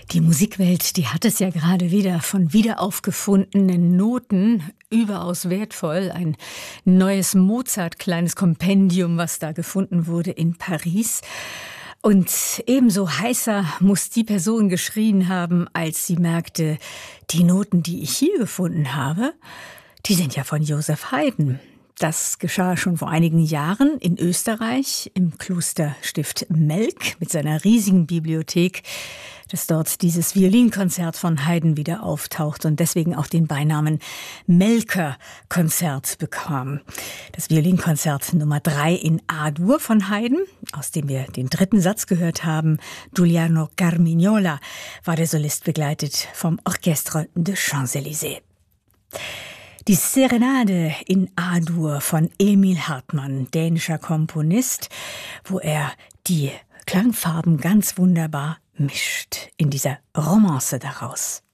Die Musikwelt, die hat es ja gerade wieder von wiederaufgefundenen Noten, überaus wertvoll. Ein neues Mozart-kleines Kompendium, was da gefunden wurde in Paris. Und ebenso heißer muss die Person geschrien haben, als sie merkte, die Noten, die ich hier gefunden habe, die sind ja von Joseph Haydn. Das geschah schon vor einigen Jahren in Österreich im Klosterstift Melk mit seiner riesigen Bibliothek, dass dort dieses Violinkonzert von Haydn wieder auftaucht und deswegen auch den Beinamen Melker Konzert bekam. Das Violinkonzert Nummer 3 in A-Dur von Haydn, aus dem wir den dritten Satz gehört haben, Giuliano Carmignola, war der Solist begleitet vom Orchestre de Champs-Élysées. Die Serenade in A-Dur von Emil Hartmann, dänischer Komponist, wo er die Klangfarben ganz wunderbar mischt in dieser Romance daraus.